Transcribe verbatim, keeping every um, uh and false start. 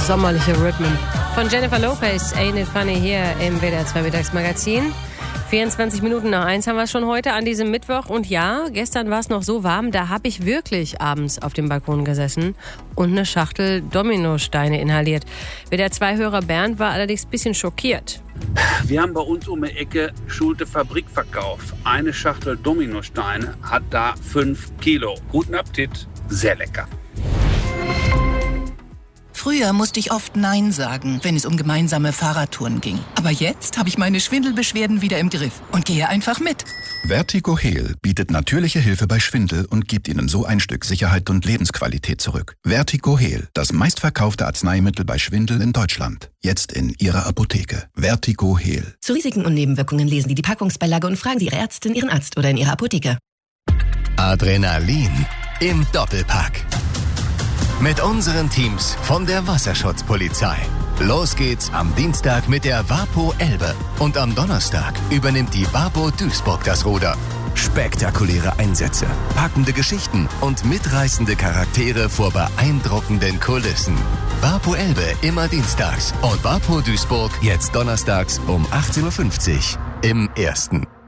sommerliche Rhythmen. Von Jennifer Lopez, Ain't It Funny hier im W D R zwei Mittagsmagazin. vierundzwanzig Minuten nach eins haben wir schon heute an diesem Mittwoch. Und ja, gestern war es noch so warm, da habe ich wirklich abends auf dem Balkon gesessen und eine Schachtel Dominosteine inhaliert. W D R zwei-Hörer Bernd war allerdings ein bisschen schockiert. Wir haben bei uns um die Ecke Schulte Fabrikverkauf. Eine Schachtel Dominosteine hat da fünf Kilo. Guten Appetit, sehr lecker. Früher musste ich oft Nein sagen, wenn es um gemeinsame Fahrradtouren ging. Aber jetzt habe ich meine Schwindelbeschwerden wieder im Griff und gehe einfach mit. Vertigo Heal bietet natürliche Hilfe bei Schwindel und gibt Ihnen so ein Stück Sicherheit und Lebensqualität zurück. Vertigo Heal, das meistverkaufte Arzneimittel bei Schwindel in Deutschland. Jetzt in Ihrer Apotheke. Vertigo Heal. Zu Risiken und Nebenwirkungen lesen Sie die Packungsbeilage und fragen Sie Ihre Ärztin, Ihren Arzt oder in Ihrer Apotheke. Adrenalin im Doppelpack. Mit unseren Teams von der Wasserschutzpolizei. Los geht's am Dienstag mit der Vapo Elbe. Und am Donnerstag übernimmt die Vapo Duisburg das Ruder. Spektakuläre Einsätze, packende Geschichten und mitreißende Charaktere vor beeindruckenden Kulissen. Vapo Elbe immer dienstags und Vapo Duisburg jetzt donnerstags um achtzehn Uhr fünfzig im Ersten.